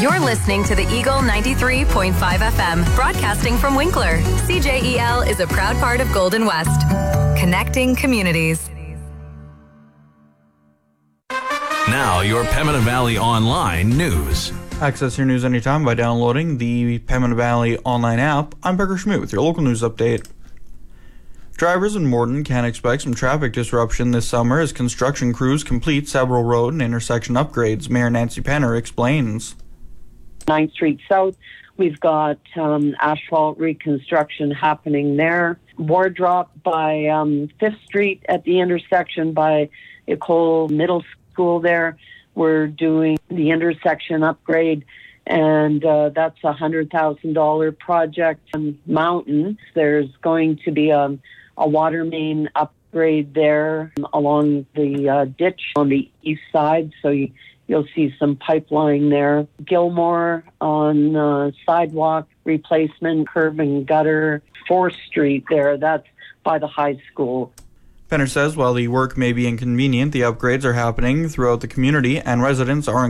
You're listening to the Eagle 93.5 FM, broadcasting from Winkler. CJEL is a proud part of Golden West, connecting communities. Now, your Pembina Valley Online news. Access your news anytime by downloading the Pembina Valley Online app. I'm Becker Schmidt with your local news update. Drivers in Morden can expect some traffic disruption this summer as construction crews complete several road and intersection upgrades. Mayor Nancy Penner explains. 9th Street South, we've got asphalt reconstruction happening there. Board drop by 5th Street at the intersection by Ecole Middle School there. We're doing the intersection upgrade, and that's a $100,000 project. Mountain, there's going to be a water main upgrade there along the ditch on the east side, so you'll see some pipeline there. Gilmore on sidewalk replacement, curb and gutter. 4th Street there, that's by the high school. Penner says while the work may be inconvenient, the upgrades are happening throughout the community and residents are